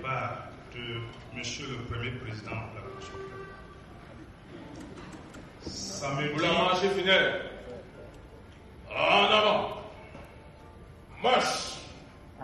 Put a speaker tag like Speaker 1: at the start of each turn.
Speaker 1: part de Monsieur le Premier Président de la Cour suprême. Ça me
Speaker 2: Pour la marche finale.